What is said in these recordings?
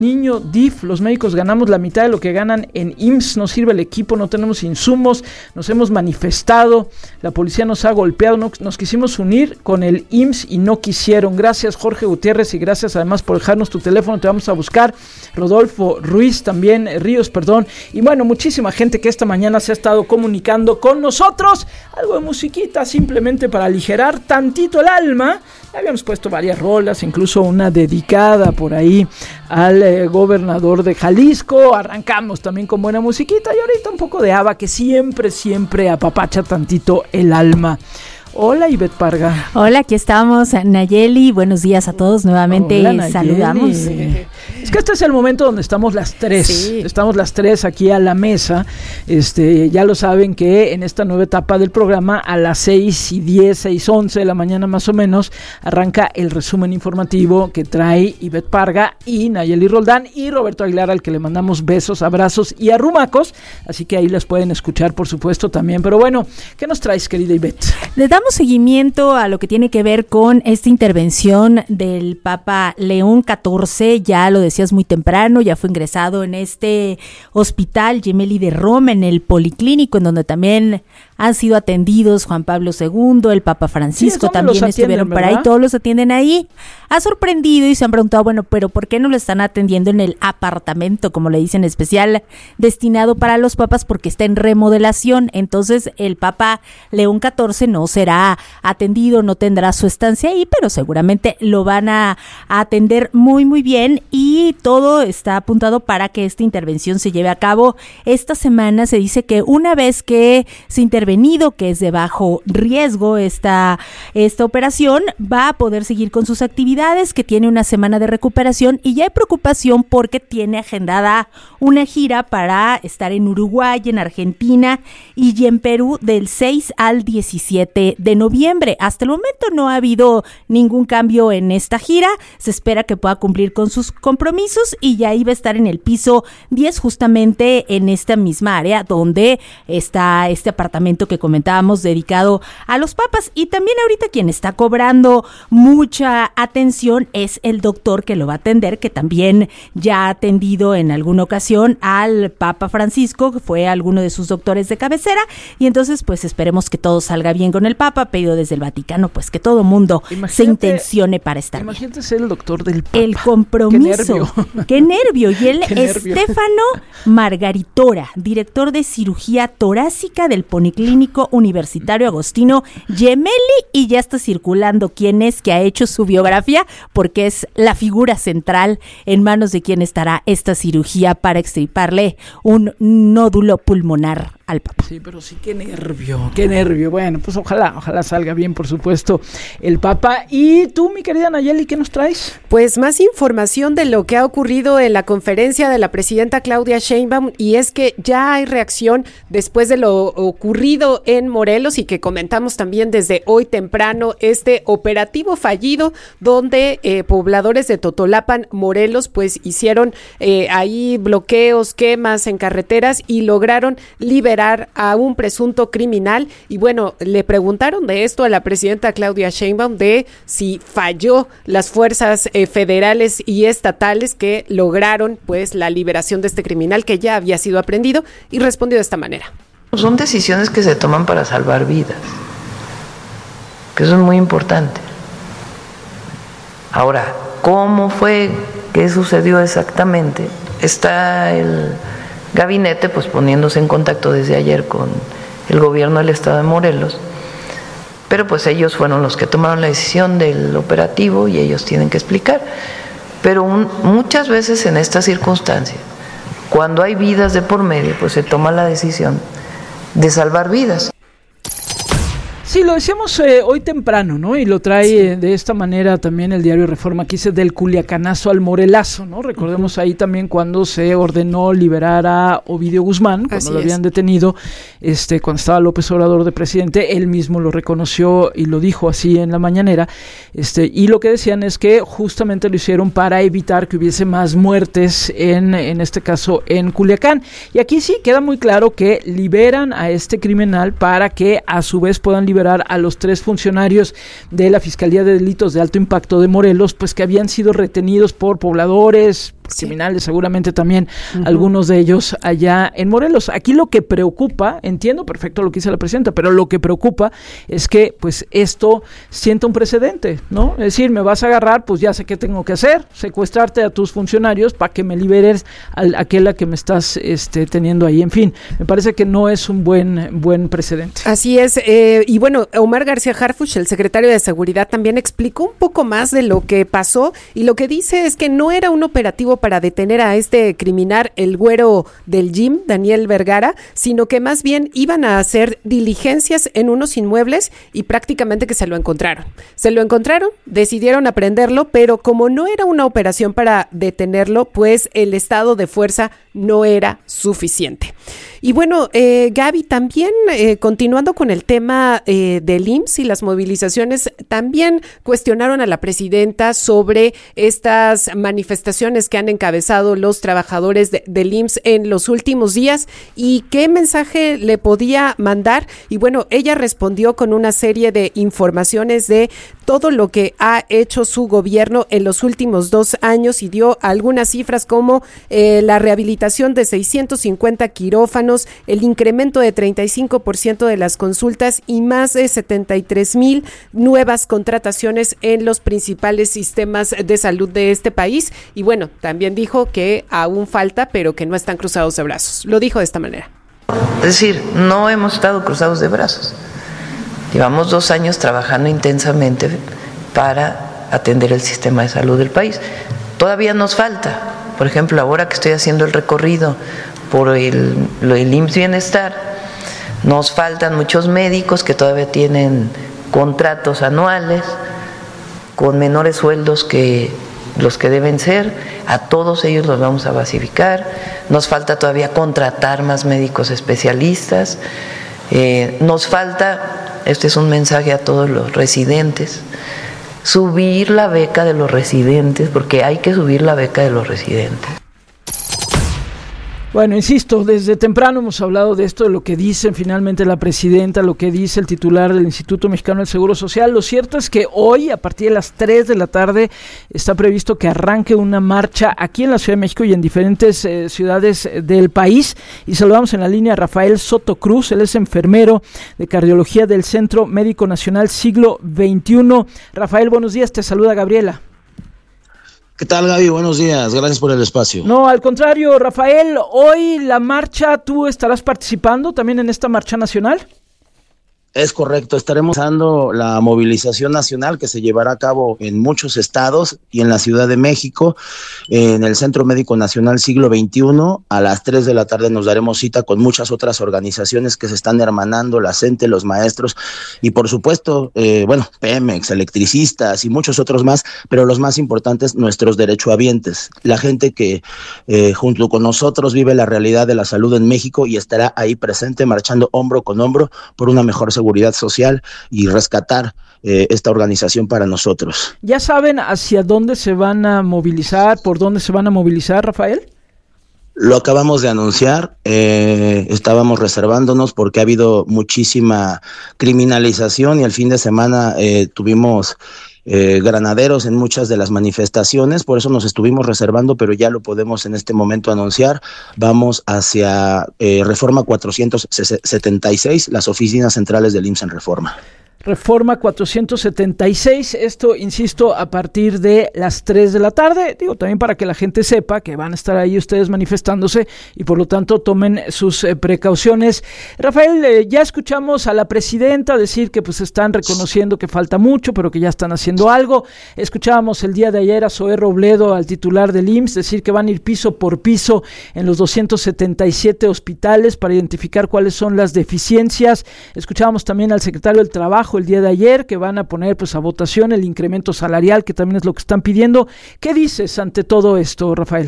Niño DIF, los médicos ganamos la mitad de lo que ganan en IMSS, no sirve el equipo, no tenemos insumos, nos hemos manifestado, la policía nos ha golpeado, nos quisimos unir con el IMSS y no quisieron. Gracias Jorge Gutiérrez y gracias además por dejarnos tu teléfono, te vamos a buscar. Rodolfo Ruiz también, Ríos, y bueno, muchísima gente que esta mañana se ha estado comunicando con nosotros. Algo de musiquita simplemente para aligerar tantito el alma. Habíamos puesto varias rolas, incluso una dedicada por ahí al gobernador de Jalisco. Arrancamos también con buena musiquita y ahorita un poco de ABBA que siempre apapacha tantito el alma. Hola Ivette Parga. Hola, aquí estamos, Nayeli. Buenos días a todos nuevamente. Hola, saludamos. Es que este es el momento donde estamos las tres. Sí. Estamos las tres aquí a la mesa. Ya lo saben que en esta nueva etapa del programa a las 6:10, 6:11 de la mañana más o menos arranca el resumen informativo que trae Ivette Parga y Nayeli Roldán y Roberto Aguilar, al que le mandamos besos, abrazos y arrumacos. Así que ahí las pueden escuchar, por supuesto, también. Pero bueno, ¿qué nos traes, querida Ivette? Le damos seguimiento a lo que tiene que ver con esta intervención del Papa León XIV. Ya lo decías muy temprano, ya fue ingresado en este hospital Gemelli de Roma, en el Policlínico, en donde también han sido atendidos Juan Pablo II, el Papa Francisco, también estuvieron por ahí, todos los atienden ahí. Ha sorprendido y se han preguntado, bueno, pero ¿por qué no lo están atendiendo en el apartamento, como le dicen, especial, destinado para los papas, porque está en remodelación? Entonces el Papa León XIV no será atendido, no tendrá su estancia ahí, pero seguramente lo van a atender muy bien y todo está apuntado para que esta intervención se lleve a cabo esta semana. Se dice que una vez que se intervenido, que es de bajo riesgo esta operación, va a poder seguir con sus actividades, que tiene una semana de recuperación y ya hay preocupación porque tiene agendada una gira para estar en Uruguay, en Argentina y en Perú del 6 al 17 de noviembre. Hasta el momento no ha habido ningún cambio en esta gira, se espera que pueda cumplir con sus compromisos y ya iba a estar en el piso 10, justamente en esta misma área donde está este apartamento que comentábamos dedicado a los papas. Y también ahorita quien está cobrando mucha atención es el doctor que lo va a atender, que también ya ha atendido en alguna ocasión al Papa Francisco, que fue alguno de sus doctores de cabecera, y entonces pues esperemos que todo salga bien con el Papa, pedido desde el Vaticano, pues que todo mundo se intencione para estar bien. Imagínate ser el doctor del Papa. El compromiso. Qué nervio. Y él, Stefano Margaritora, director de cirugía torácica del Policlínico Universitario Agostino Gemelli, y ya está circulando quién es, que ha hecho su biografía, porque es la figura central en manos de quien estará esta cirugía para extirparle un nódulo pulmonar al Papa. Sí, pero sí, qué nervio. Bueno, pues ojalá salga bien, por supuesto, el Papa. Y tú, mi querida Nayeli, ¿qué nos traes? Pues más información de lo que ha ocurrido en la conferencia de la presidenta Claudia Sheinbaum, y es que ya hay reacción después de lo ocurrido en Morelos y que comentamos también desde hoy temprano, este operativo fallido donde pobladores de Totolapan, Morelos, pues hicieron ahí bloqueos, quemas en carreteras y lograron liberar a un presunto criminal. Y bueno, le preguntaron de esto a la presidenta Claudia Sheinbaum, de si falló las fuerzas federales y estatales que lograron pues la liberación de este criminal que ya había sido aprehendido, y respondió de esta manera. Son decisiones que se toman para salvar vidas, que eso es muy importante. Ahora, ¿cómo fue? ¿Qué sucedió exactamente? Está el gabinete pues poniéndose en contacto desde ayer con el gobierno del estado de Morelos, pero pues ellos fueron los que tomaron la decisión del operativo y ellos tienen que explicar. Pero muchas veces en estas circunstancias, cuando hay vidas de por medio, pues se toma la decisión de salvar vidas. Sí, lo decíamos hoy temprano, ¿no? Y lo trae de esta manera también el diario Reforma, que dice del Culiacanazo al Morelazo, ¿no? Recordemos ahí también cuando se ordenó liberar a Ovidio Guzmán, cuando lo habían detenido, cuando estaba López Obrador de presidente, él mismo lo reconoció y lo dijo así en la mañanera, y lo que decían es que justamente lo hicieron para evitar que hubiese más muertes en este caso en Culiacán. Y aquí sí queda muy claro que liberan a este criminal para que a su vez puedan liberar a los 3 funcionarios de la Fiscalía de Delitos de Alto Impacto de Morelos, pues que habían sido retenidos por pobladores, criminales, seguramente también algunos de ellos allá en Morelos. Aquí lo que preocupa, entiendo perfecto lo que dice la presidenta, pero lo que preocupa es que pues esto sienta un precedente, ¿no? Es decir, me vas a agarrar, pues ya sé qué tengo que hacer, secuestrarte a tus funcionarios para que me liberes a aquella que me estás teniendo ahí. En fin, me parece que no es un buen precedente. Así es, y bueno, Omar García Harfuch, el secretario de Seguridad, también explicó un poco más de lo que pasó, y lo que dice es que no era un operativo para detener a este criminal, el güero del gym, Daniel Vergara, sino que más bien iban a hacer diligencias en unos inmuebles y prácticamente que se lo encontraron. Decidieron aprenderlo, pero como no era una operación para detenerlo, pues el estado de fuerza no era suficiente. Y bueno, Gaby, también continuando con el tema del IMSS y las movilizaciones, también cuestionaron a la presidenta sobre estas manifestaciones que han encabezado los trabajadores del IMSS en los últimos días y qué mensaje le podía mandar. Y bueno, ella respondió con una serie de informaciones de todo lo que ha hecho su gobierno en los últimos 2 años y dio algunas cifras como la rehabilitación de 650 quirófanos, el incremento de 35% de las consultas y más de 73,000 nuevas contrataciones en los principales sistemas de salud de este país. Y bueno, también dijo que aún falta, pero que no están cruzados de brazos. Lo dijo de esta manera. Es decir, no hemos estado cruzados de brazos. Llevamos 2 años trabajando intensamente para atender el sistema de salud del país. Todavía nos falta. Por ejemplo, ahora que estoy haciendo el recorrido por el IMSS Bienestar, nos faltan muchos médicos que todavía tienen contratos anuales con menores sueldos que los que deben ser. A todos ellos los vamos a basificar. Nos falta todavía contratar más médicos especialistas. Nos falta, este es un mensaje a todos los residentes, subir la beca de los residentes, porque hay que subir la beca de los residentes. Bueno, insisto, desde temprano hemos hablado de esto, de lo que dice finalmente la presidenta, lo que dice el titular del Instituto Mexicano del Seguro Social. Lo cierto es que hoy, a partir de las 3 de la tarde, está previsto que arranque una marcha aquí en la Ciudad de México y en diferentes ciudades del país. Y saludamos en la línea a Rafael Soto Cruz, él es enfermero de cardiología del Centro Médico Nacional Siglo XXI. Rafael, buenos días, te saluda Gabriela. ¿Qué tal, Gaby? Buenos días, gracias por el espacio. No, al contrario, Rafael, hoy la marcha, ¿tú estarás participando también en esta marcha nacional? Es correcto, estaremos dando la movilización nacional que se llevará a cabo en muchos estados y en la Ciudad de México, en el Centro Médico Nacional Siglo XXI. A las 3 de la tarde nos daremos cita con muchas otras organizaciones que se están hermanando, la CENTE, los maestros y por supuesto, Pemex, electricistas y muchos otros más, pero los más importantes, nuestros derechohabientes, la gente que junto con nosotros vive la realidad de la salud en México y estará ahí presente marchando hombro con hombro por una mejor seguridad social y rescatar esta organización para nosotros. ¿Ya saben hacia dónde se van a movilizar, por dónde se van a movilizar, Rafael? Lo acabamos de anunciar, estábamos reservándonos porque ha habido muchísima criminalización y el fin de semana tuvimos granaderos en muchas de las manifestaciones, por eso nos estuvimos reservando, pero ya lo podemos en este momento anunciar. Vamos hacia Reforma 476, las oficinas centrales del IMSS en Reforma. Reforma 476, esto, insisto, a partir de las 3 de la tarde, digo, también para que la gente sepa que van a estar ahí ustedes manifestándose y por lo tanto tomen sus precauciones. Rafael, ya escuchamos a la presidenta decir que pues están reconociendo que falta mucho, pero que ya están haciendo algo. Escuchábamos el día de ayer a Zoé Robledo, al titular del IMSS, decir que van a ir piso por piso en los 277 hospitales para identificar cuáles son las deficiencias. Escuchábamos también al secretario del Trabajo el día de ayer que van a poner pues a votación el incremento salarial, que también es lo que están pidiendo. ¿Qué dices ante todo esto, Rafael?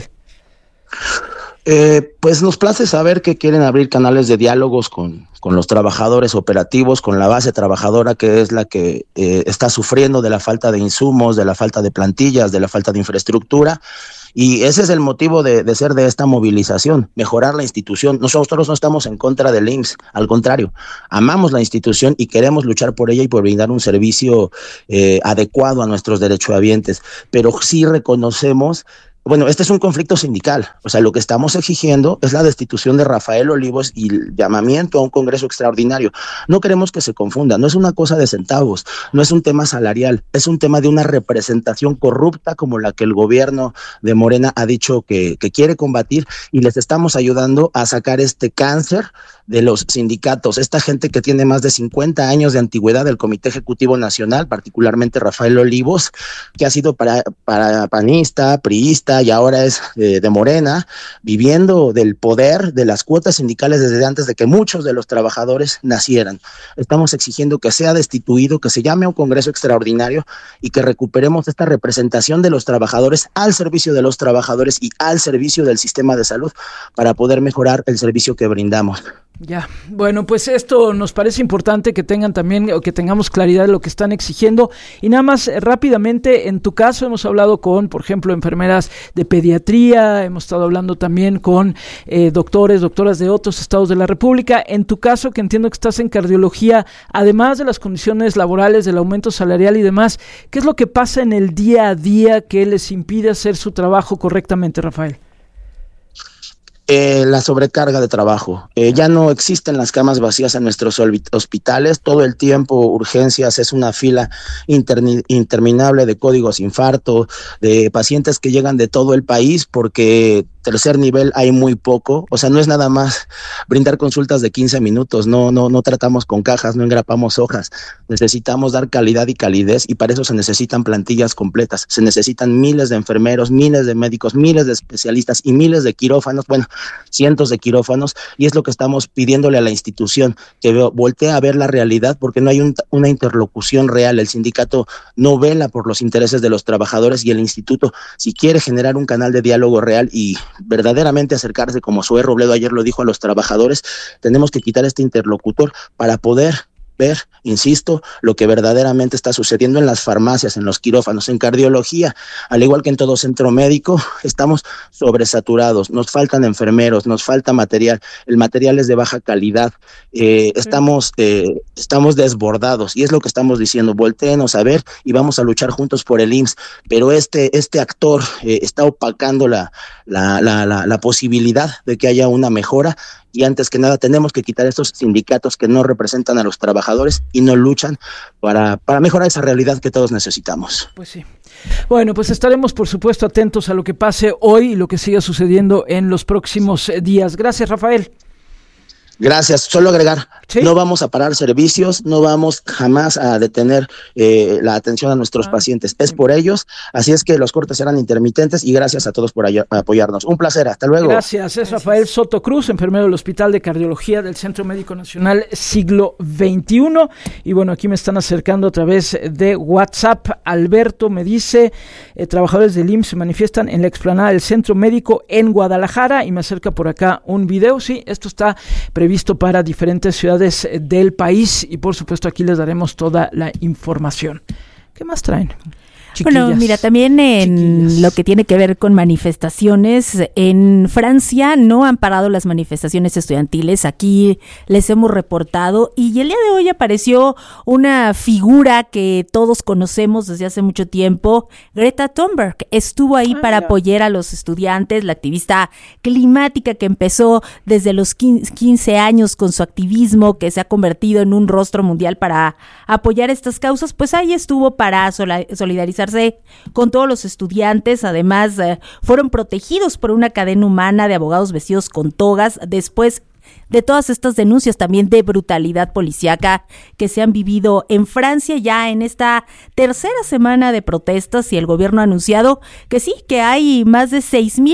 Pues nos place saber que quieren abrir canales de diálogos con los trabajadores operativos, con la base trabajadora, que es la que está sufriendo de la falta de insumos, de la falta de plantillas, de la falta de infraestructura. Y ese es el motivo de ser de esta movilización, mejorar la institución. Nosotros no estamos en contra del IMSS, al contrario, amamos la institución y queremos luchar por ella y por brindar un servicio adecuado a nuestros derechohabientes, pero sí reconocemos bueno, este es un conflicto sindical, o sea, lo que estamos exigiendo es la destitución de Rafael Olivos y el llamamiento a un congreso extraordinario. No queremos que se confunda, no es una cosa de centavos, no es un tema salarial, es un tema de una representación corrupta como la que el gobierno de Morena ha dicho que quiere combatir, y les estamos ayudando a sacar este cáncer de los sindicatos, esta gente que tiene más de 50 años de antigüedad del Comité Ejecutivo Nacional, particularmente Rafael Olivos, que ha sido panista, priista y ahora es de Morena, viviendo del poder de las cuotas sindicales desde antes de que muchos de los trabajadores nacieran. Estamos exigiendo que sea destituido, que se llame a un congreso extraordinario y que recuperemos esta representación de los trabajadores al servicio de los trabajadores y al servicio del sistema de salud para poder mejorar el servicio que brindamos. Ya, bueno, pues esto nos parece importante que tengan también, o que tengamos claridad de lo que están exigiendo. Y nada más rápidamente, en tu caso hemos hablado con, por ejemplo, enfermeras de pediatría, hemos estado hablando también con doctoras de otros estados de la República. En tu caso, que entiendo que estás en cardiología, además de las condiciones laborales, del aumento salarial y demás, ¿qué es lo que pasa en el día a día que les impide hacer su trabajo correctamente, Rafael? La sobrecarga de trabajo. Ya no existen las camas vacías en nuestros hospitales. Todo el tiempo urgencias es una fila interminable de códigos infarto, de pacientes que llegan de todo el país porque tercer nivel hay muy poco. O sea, no es nada más brindar consultas de 15 minutos. No tratamos con cajas, no engrapamos hojas. Necesitamos dar calidad y calidez, y para eso se necesitan plantillas completas. Se necesitan miles de enfermeros, miles de médicos, miles de especialistas y miles de quirófanos. Bueno, cientos de quirófanos, y es lo que estamos pidiéndole a la institución, que voltee a ver la realidad, porque no hay una interlocución real. El sindicato no vela por los intereses de los trabajadores, y el instituto, si quiere generar un canal de diálogo real y verdaderamente acercarse, como Zoé Robledo ayer lo dijo, a los trabajadores, tenemos que quitar este interlocutor para poder ver, insisto, lo que verdaderamente está sucediendo en las farmacias, en los quirófanos, en cardiología, al igual que en todo centro médico. Estamos sobresaturados, nos faltan enfermeros, nos falta material, el material es de baja calidad, estamos desbordados, y es lo que estamos diciendo. Voltéenos a ver y vamos a luchar juntos por el IMSS, pero este actor está opacando la posibilidad de que haya una mejora. Y antes que nada tenemos que quitar estos sindicatos que no representan a los trabajadores y no luchan para mejorar esa realidad que todos necesitamos. Pues sí. Bueno, pues estaremos por supuesto atentos a lo que pase hoy y lo que siga sucediendo en los próximos días. Gracias, Rafael. Gracias. Solo agregar, ¿sí? No vamos a parar servicios, no vamos jamás a detener la atención a nuestros pacientes. Es por ellos, así es que los cortes serán intermitentes, y gracias a todos por apoyarnos. Un placer, hasta luego. Gracias. Es Rafael Soto Cruz, enfermero del Hospital de Cardiología del Centro Médico Nacional Siglo XXI. Y bueno, aquí me están acercando a través de WhatsApp. Alberto me dice, trabajadores del IMSS se manifiestan en la explanada del Centro Médico en Guadalajara, y me acerca por acá un video. Sí, esto está previsto para diferentes ciudades del país, y por supuesto aquí les daremos toda la información. ¿Qué más traen? Chiquillas, bueno, mira, también en lo que tiene que ver con manifestaciones, en Francia no han parado las manifestaciones estudiantiles, aquí les hemos reportado, y el día de hoy apareció una figura que todos conocemos desde hace mucho tiempo. Greta Thunberg estuvo ahí para apoyar a los estudiantes, la activista climática que empezó desde los 15 años con su activismo, que se ha convertido en un rostro mundial para apoyar estas causas. Pues ahí estuvo para solidarizar con todos los estudiantes. Además, fueron protegidos por una cadena humana de abogados vestidos con togas después de todas estas denuncias también de brutalidad policíaca que se han vivido en Francia ya en esta tercera semana de protestas, y el gobierno ha anunciado que sí, que hay más de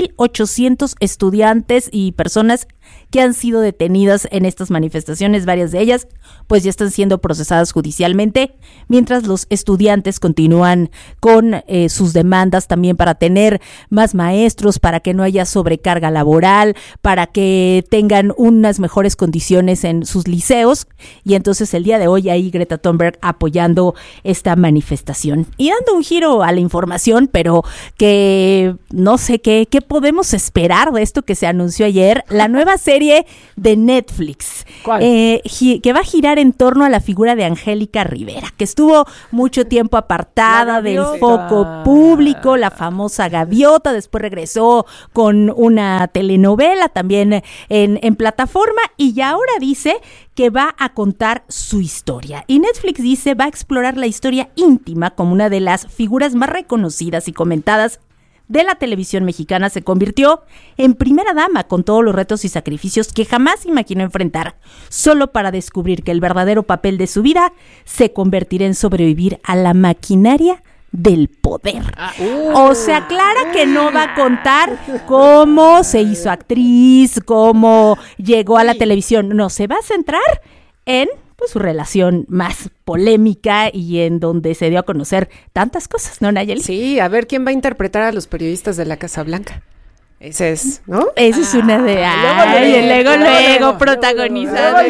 6,800 estudiantes y personas que han sido detenidas en estas manifestaciones. Varias de ellas pues ya están siendo procesadas judicialmente, mientras los estudiantes continúan con sus demandas también para tener más maestros, para que no haya sobrecarga laboral, para que tengan un unas mejores condiciones en sus liceos, y entonces el día de hoy ahí Greta Thunberg apoyando esta manifestación. Y dando un giro a la información, pero que no sé qué podemos esperar de esto que se anunció ayer, la nueva serie de Netflix. ¿Cuál? Que va a girar en torno a la figura de Angélica Rivera, que estuvo mucho tiempo apartada del foco público, la famosa gaviota, después regresó con una telenovela también en plataforma, y ya ahora dice que va a contar su historia. Y Netflix dice va a explorar la historia íntima como una de las figuras más reconocidas y comentadas de la televisión mexicana. Se convirtió en primera dama con todos los retos y sacrificios que jamás imaginó enfrentar, solo para descubrir que el verdadero papel de su vida se convertirá en sobrevivir a la maquinaria del poder. O sea, aclara que no va a contar cómo se hizo actriz, cómo llegó a la televisión. No, se va a centrar en su relación más polémica y en donde se dio a conocer tantas cosas, ¿no, Nayeli? Sí, a ver quién va a interpretar a los periodistas de la Casa Blanca. Ese es, ¿no? Esa es una de... luego protagonizada.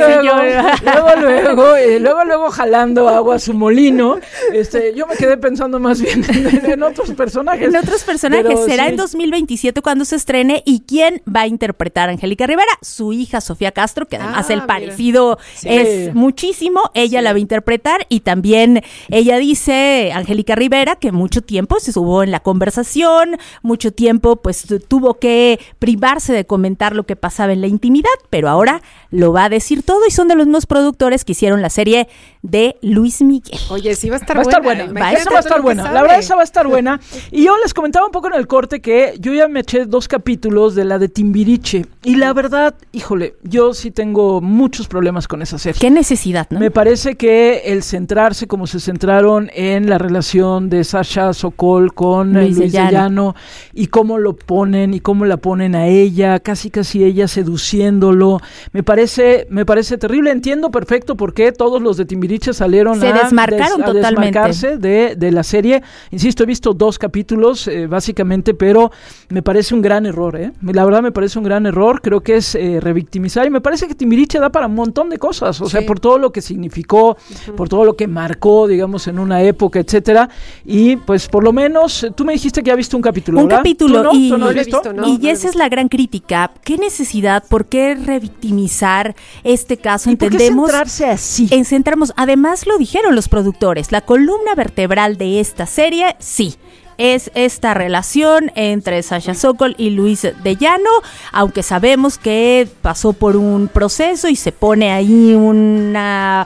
Luego jalando agua a su molino. Yo me quedé pensando más bien en otros personajes. En otros personajes. Pero será sí. En 2027 cuando se estrene. ¿Y quién va a interpretar a Angélica Rivera? Su hija Sofía Castro, que además el parecido es muchísimo. Ella la va a interpretar, y también ella dice, Angélica Rivera, que mucho tiempo se estuvo en la conversación, mucho tiempo pues tuvo que privarse de comentar lo que pasaba en la intimidad, pero ahora lo va a decir todo, y son de los mismos productores que hicieron la serie de Luis Miguel. Oye, sí va a estar buena. Esa va a estar buena. La verdad, esa va a estar buena. Y yo les comentaba un poco en el corte que yo ya me eché 2 capítulos de la de Timbiriche, y la verdad, híjole, yo sí tengo muchos problemas con esa serie. Qué necesidad, ¿no? Me parece que el centrarse como se centraron en la relación de Sasha Sokol con Luis de Llano, y cómo lo ponen y cómo la ponen a ella, casi ella seduciéndolo, me parece terrible. Entiendo perfecto por qué todos los de Timbiriche salieron a desmarcarse de la serie. Insisto, he visto 2 capítulos básicamente, pero me parece un gran error, la verdad me parece un gran error. Creo que es revictimizar, y me parece que Timbiriche da para un montón de cosas, o sea, por todo lo que significó, por todo lo que marcó, digamos, en una época, etcétera. Y pues por lo menos tú me dijiste que ya viste un capítulo, ¿verdad? Capítulo. ¿Tú no has visto? Y esa es la gran crítica. ¿Qué necesidad? ¿Por qué revictimizar este caso? ¿Y entendemos? por qué centrarse así? Además lo dijeron los productores, la columna vertebral de esta serie, sí, es esta relación entre Sasha Sokol y Luis de Llano, aunque sabemos que pasó por un proceso y se pone ahí una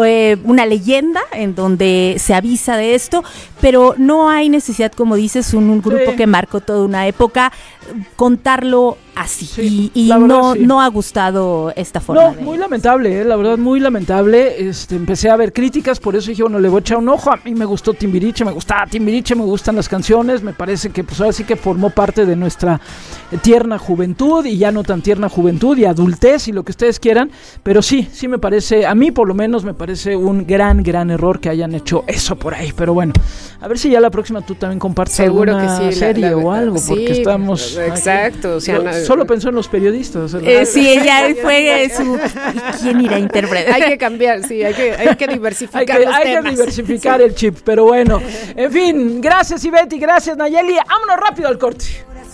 leyenda en donde se avisa de esto, pero no hay necesidad, como dices, un grupo que marcó toda una época, contarlo así, y no ha gustado esta forma. No, muy lamentable, la verdad, muy lamentable. Empecé a ver críticas, por eso dije, bueno, le voy a echar un ojo. A mí me gustó Timbiriche, me gustan las canciones, me parece que pues ahora sí que formó parte de nuestra tierna juventud, y ya no tan tierna juventud, y adultez, y lo que ustedes quieran, pero sí me parece, a mí por lo menos me parece un gran error que hayan hecho eso por ahí. Pero bueno, a ver si ya la próxima tú también compartes seguro alguna que sí, serie o algo, porque estamos... Exacto, aquí. O sea, solo pensó en los periodistas. Sí, ella fue su... ¿Quién irá a interpretar? Hay que cambiar, sí, hay que diversificar los temas. Hay que diversificar el chip, pero bueno. En fin, gracias Ivette, gracias Nayeli. Vámonos rápido al corte.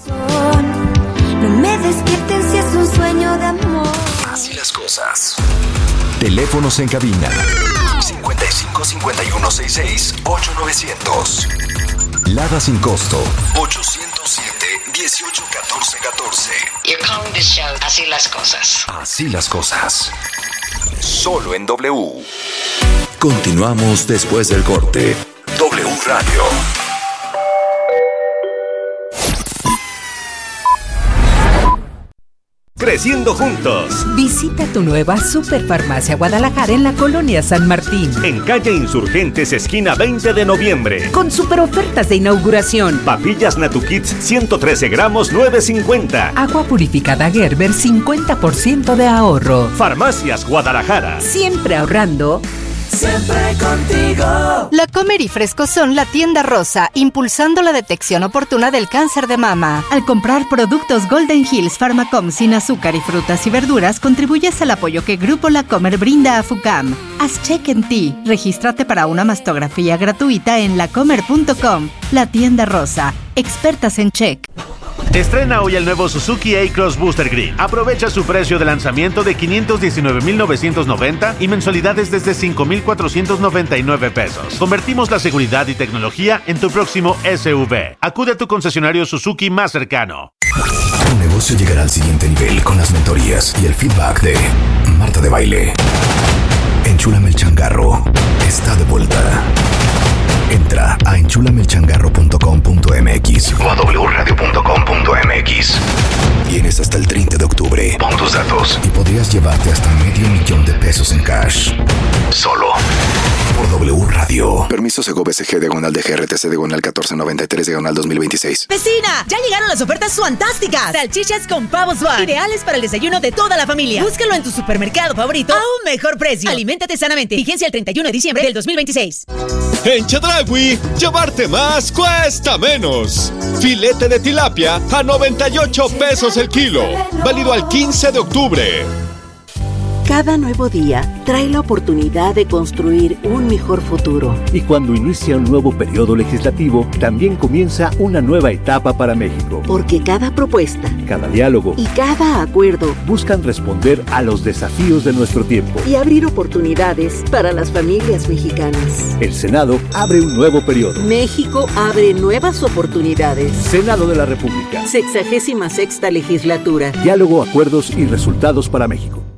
No me despierten si es un sueño de amor. Así las cosas. Teléfonos en cabina 55 51 66 8900. Lada sin costo 807 18 14 14. You're calling this show Así las cosas. Así las cosas. Solo en W. Continuamos después del corte. W Radio. Creciendo juntos. Visita tu nueva Superfarmacia Guadalajara en la Colonia San Martín. En calle Insurgentes, esquina 20 de noviembre. Con super ofertas de inauguración. Papillas Natukids 113 gramos 9.50. Agua purificada Gerber 50% de ahorro. Farmacias Guadalajara. Siempre ahorrando, siempre contigo. La Comer y Fresco son la tienda rosa, impulsando la detección oportuna del cáncer de mama. Al comprar productos Golden Hills Pharmacom sin azúcar y frutas y verduras, contribuyes al apoyo que Grupo La Comer brinda a FUCAM. Haz check en ti. Regístrate para una mastografía gratuita en lacomer.com. La tienda rosa, expertas en check. Estrena hoy el nuevo Suzuki A-Cross Booster Green. Aprovecha su precio de lanzamiento de $519,990 y mensualidades desde $5,499. Convertimos la seguridad y tecnología en tu próximo SUV. Acude a tu concesionario Suzuki más cercano. Tu negocio llegará al siguiente nivel con las mentorías y el feedback de Marta de Baile. Enchúlame el changarro. Está de vuelta. Entra a enchulamelchangarro.com.mx o a wradio.com.mx. Tienes hasta el 30 de octubre. Pon tus datos y podrías llevarte hasta $500,000 en cash. Solo por W Radio. Permiso Segov SG /DGRTC /1493 /2026. ¡Vecina! ¡Ya llegaron las ofertas fantásticas! Salchichas con pavo Swan, ideales para el desayuno de toda la familia. Búscalo en tu supermercado favorito a un mejor precio. Aliméntate sanamente. Vigencia el 31 de diciembre del 2026. En Chedraui, llevarte más cuesta menos. Filete de tilapia a 98 pesos el kilo. Válido al 15 de octubre. Cada nuevo día trae la oportunidad de construir un mejor futuro. Y cuando inicia un nuevo periodo legislativo, también comienza una nueva etapa para México. Porque cada propuesta, cada diálogo y cada acuerdo buscan responder a los desafíos de nuestro tiempo y abrir oportunidades para las familias mexicanas. El Senado abre un nuevo periodo. México abre nuevas oportunidades. Senado de la República. 66ª legislatura. Diálogo, acuerdos y resultados para México.